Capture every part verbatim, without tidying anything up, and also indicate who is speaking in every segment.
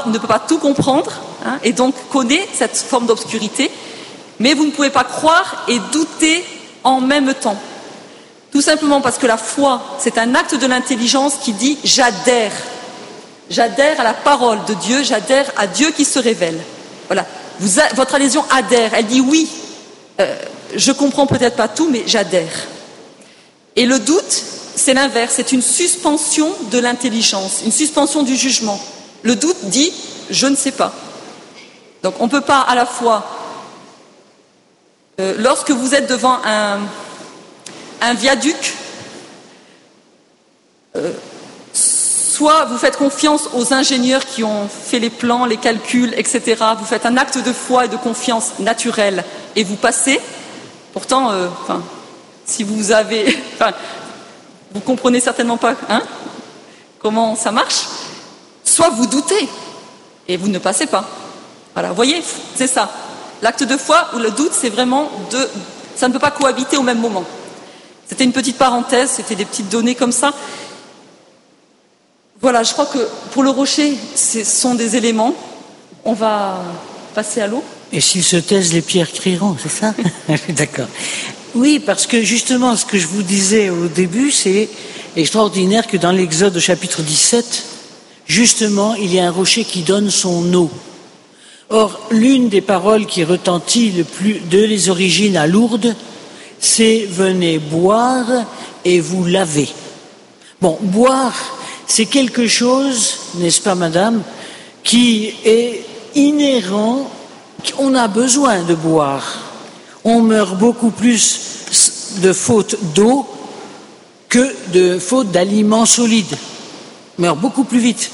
Speaker 1: ne peut pas tout comprendre, hein, et donc connaît cette forme d'obscurité, mais vous ne pouvez pas croire et douter en même temps. Tout simplement parce que la foi, c'est un acte de l'intelligence qui dit « j'adhère ». J'adhère à la parole de Dieu, j'adhère à Dieu qui se révèle. Voilà. Vous, votre adhésion adhère, elle dit oui, euh, je comprends peut-être pas tout, mais j'adhère. Et le doute, c'est l'inverse, c'est une suspension de l'intelligence, une suspension du jugement. Le doute dit je ne sais pas. Donc on ne peut pas à la fois, euh, lorsque vous êtes devant un, un viaduc, euh, soit vous faites confiance aux ingénieurs qui ont fait les plans, les calculs, et cetera. Vous faites un acte de foi et de confiance naturelle et vous passez. Pourtant, euh, enfin, si vous avez, enfin, vous comprenez certainement pas, hein, comment ça marche. Soit vous doutez et vous ne passez pas. Voilà, vous voyez, c'est ça. L'acte de foi ou le doute, c'est vraiment de, ça ne peut pas cohabiter au même moment. C'était une petite parenthèse, c'était des petites données comme ça. Voilà, je crois que pour le rocher, ce sont des éléments. On va passer à l'eau.
Speaker 2: Et s'ils se taisent, les pierres crieront, c'est ça? D'accord. Oui, parce que justement, ce que je vous disais au début, c'est extraordinaire que dans l'Exode au chapitre dix-sept, justement, il y a un rocher qui donne son eau. Or, l'une des paroles qui retentit le plus de les origines à Lourdes, c'est « venez boire et vous laver ». Bon, boire, c'est quelque chose, n'est-ce pas madame, qui est inhérent, on a besoin de boire. On meurt beaucoup plus de faute d'eau que de faute d'aliments solides. On meurt beaucoup plus vite.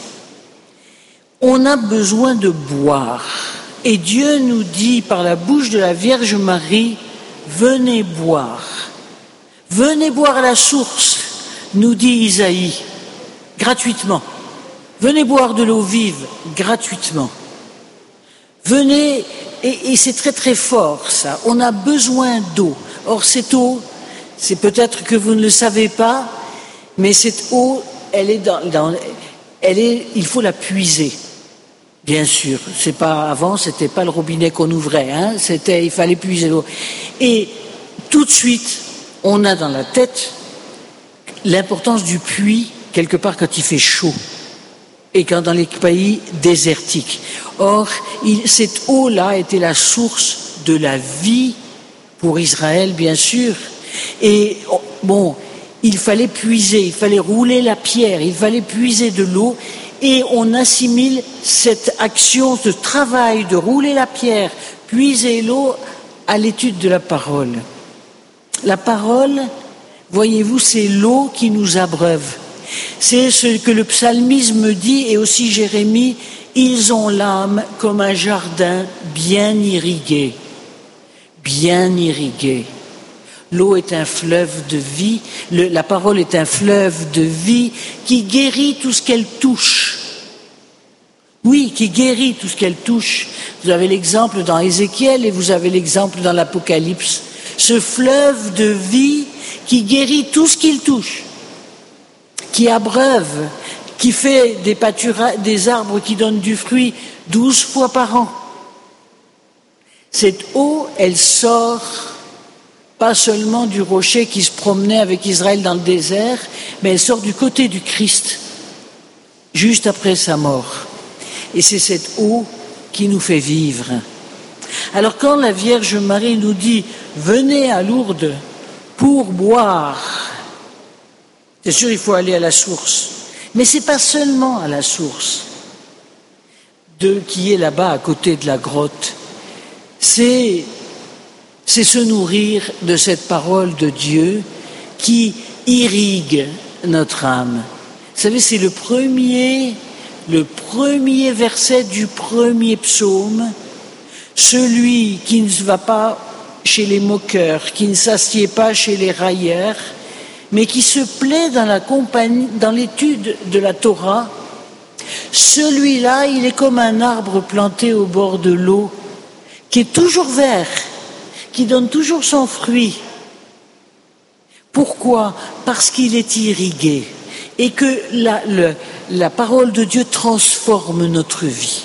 Speaker 2: On a besoin de boire. Et Dieu nous dit par la bouche de la Vierge Marie, venez boire. Venez boire à la source, nous dit Isaïe. Gratuitement. Venez boire de l'eau vive, gratuitement. Venez, et, et c'est très très fort ça, on a besoin d'eau. Or cette eau, c'est peut-être que vous ne le savez pas, mais cette eau, elle est dans, dans elle est, il faut la puiser. Bien sûr, c'est pas avant, c'était pas le robinet qu'on ouvrait, hein, c'était, il fallait puiser l'eau. Et tout de suite, on a dans la tête l'importance du puits quelque part quand il fait chaud et quand dans les pays désertiques. Or, il, cette eau-là était la source de la vie pour Israël, bien sûr. Et bon, il fallait puiser, il fallait rouler la pierre, il fallait puiser de l'eau, et on assimile cette action, ce travail de rouler la pierre, puiser l'eau à l'étude de la parole. La parole, voyez-vous, c'est l'eau qui nous abreuve. C'est ce que le psalmisme dit, et aussi Jérémie, ils ont l'âme comme un jardin bien irrigué, bien irrigué. L'eau est un fleuve de vie, le, la parole est un fleuve de vie qui guérit tout ce qu'elle touche. Oui, qui guérit tout ce qu'elle touche. Vous avez l'exemple dans Ézéchiel et vous avez l'exemple dans l'Apocalypse. Ce fleuve de vie qui guérit tout ce qu'il touche, qui abreuve, qui fait des, pâtura- des arbres qui donnent du fruit douze fois par an. Cette eau, elle sort pas seulement du rocher qui se promenait avec Israël dans le désert, mais elle sort du côté du Christ, juste après sa mort. Et c'est cette eau qui nous fait vivre. Alors quand la Vierge Marie nous dit « Venez à Lourdes pour boire », c'est sûr, il faut aller à la source. Mais c'est pas seulement à la source de, qui est là-bas à côté de la grotte. C'est, c'est se nourrir de cette parole de Dieu qui irrigue notre âme. Vous savez, c'est le premier, le premier verset du premier psaume. Celui qui ne va pas chez les moqueurs, qui ne s'assied pas chez les railleurs, mais qui se plaît dans la compagnie, dans l'étude de la Torah, celui-là, il est comme un arbre planté au bord de l'eau, qui est toujours vert, qui donne toujours son fruit. Pourquoi? Parce qu'il est irrigué et que la, le, la parole de Dieu transforme notre vie.